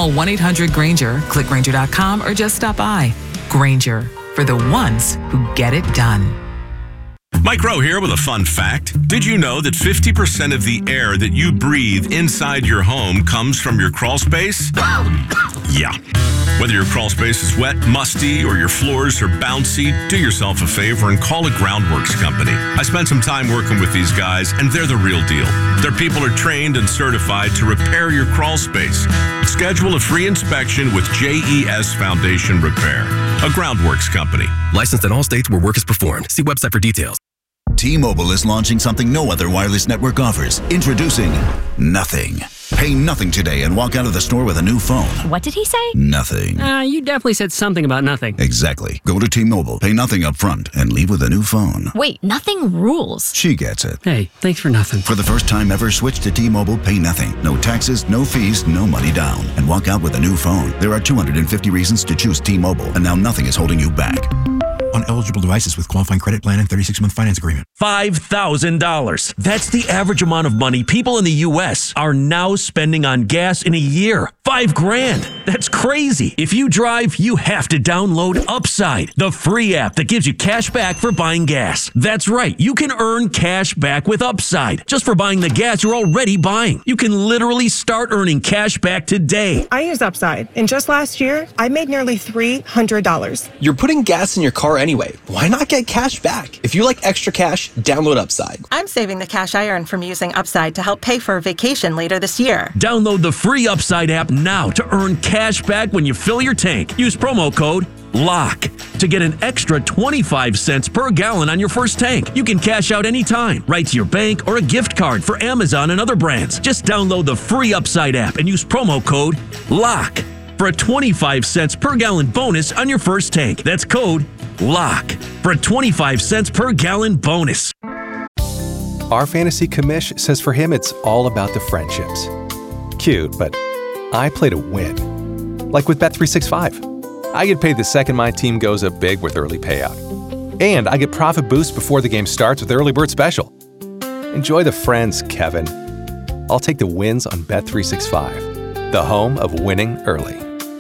Call 1-800-GRANGER, click Grainger.com, or just stop by. Grainger, for the ones who get it done. Mike Rowe here with a fun fact. Did you know that 50% of the air that you breathe inside your home comes from your crawl space? Yeah. Whether your crawl space is wet, musty, or your floors are bouncy, do yourself a favor and call a Groundworks company. I spent some time working with these guys, and they're the real deal. Their people are trained and certified to repair your crawl space. Schedule a free inspection with JES Foundation Repair, a Groundworks company. Licensed in all states where work is performed. See website for details. T-Mobile is launching something no other wireless network offers. Introducing Nothing. Pay nothing today and walk out of the store with a new phone. What did he say? Nothing. You definitely said something about nothing. Exactly. Go to T-Mobile, pay nothing up front, and leave with a new phone. Wait, nothing rules. She gets it. Hey, thanks for nothing. For the first time ever, switch to T-Mobile, pay nothing. No taxes, no fees, no money down. And walk out with a new phone. There are 250 reasons to choose T-Mobile, and now nothing is holding you back. On eligible devices with qualifying credit plan and 36-month finance agreement. $5,000. That's the average amount of money people in the U.S. are now spending on gas in a year. $5,000. That's crazy. If you drive, you have to download Upside, the free app that gives you cash back for buying gas. That's right. You can earn cash back with Upside just for buying the gas you're already buying. You can literally start earning cash back today. I use Upside, and just last year, I made nearly $300. You're putting gas in your car anyway. Why not get cash back? If you like extra cash, download Upside. I'm saving the cash I earn from using Upside to help pay for a vacation later this year. Download the free Upside app now to earn cash back when you fill your tank. Use promo code LOCK to get an extra 25 cents per gallon on your first tank. You can cash out anytime, right to your bank or a gift card for Amazon and other brands. Just download the free Upside app and use promo code LOCK for a 25 cents per gallon bonus on your first tank. That's code LOCK for a 25 cents per gallon bonus. Our fantasy commish says for him it's all about the friendships. Cute, but I play to win. Like with Bet365. I get paid the second my team goes up big with early payout. And I get profit boost before the game starts with Early Bird Special. Enjoy the friends, Kevin. I'll take the wins on Bet365, the home of winning early.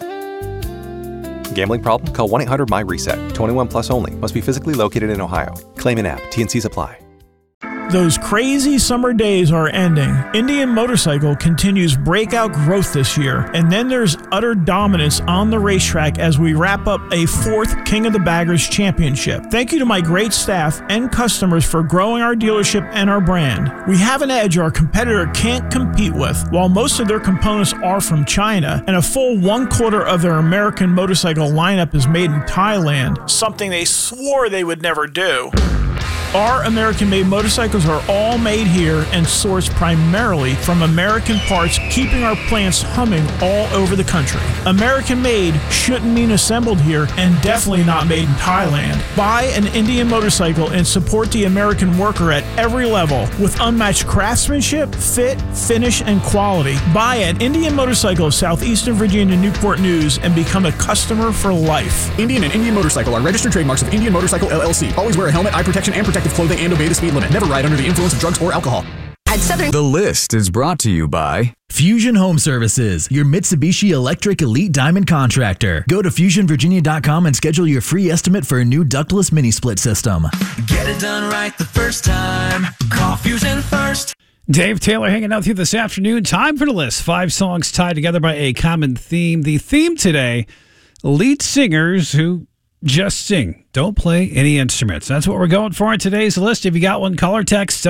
Gambling problem? Call 1-800-MY-RESET. 21 plus only. Must be physically located in Ohio. Claim in app. T&Cs apply. Those crazy summer days are ending. Indian Motorcycle continues breakout growth this year, and then there's utter dominance on the racetrack as we wrap up a fourth King of the Baggers championship. Thank you to my great staff and customers for growing our dealership and our brand. We have an edge our competitor can't compete with. While most of their components are from China, and a full 1/4 of their American motorcycle lineup is made in Thailand, something they swore they would never do. Our American-made motorcycles are all made here and sourced primarily from American parts, keeping our plants humming all over the country. American-made shouldn't mean assembled here, and definitely not made in Thailand. Buy an Indian motorcycle and support the American worker at every level with unmatched craftsmanship, fit, finish, and quality. Buy an Indian Motorcycle of Southeastern Virginia Newport News and become a customer for life. Indian and Indian Motorcycle are registered trademarks of Indian Motorcycle LLC. Always wear a helmet, eye protection, and protective clothing, and obey the speed limit. Never ride under the influence of drugs or alcohol. The List is brought to you by Fusion Home Services, your Mitsubishi Electric Elite Diamond contractor. Go to FusionVirginia.com and schedule your free estimate for a new ductless mini split system. Get it done right the first time. Call Fusion first. Dave Taylor hanging out with you this afternoon. Time for The List. 5 songs tied together by a common theme. The theme today, lead singers who just sing. Don't play any instruments. That's what we're going for in today's list. If you got one, call or text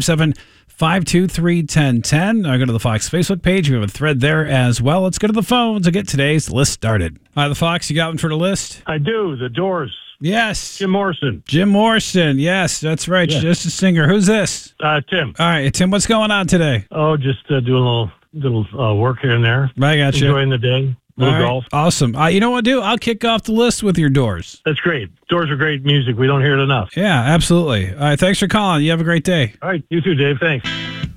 757-523-1010. Or go to the Fox Facebook page. We have a thread there as well. Let's go to the phones and get today's list started. Hi, the Fox. You got one for the list? I do. The Doors. Yes. Jim Morrison. Jim Morrison. Yes, that's right. Yeah. Just a singer. Who's this? Tim. All right, Tim, what's going on today? Oh, just doing a little work here and there. I got you. Enjoying the day. Golf. Awesome. You know what, I'll do? I'll kick off the list with your Doors. That's great. Doors are great music. We don't hear it enough. Yeah, absolutely. All right, thanks for calling. You have a great day. All right, you too, Dave. Thanks.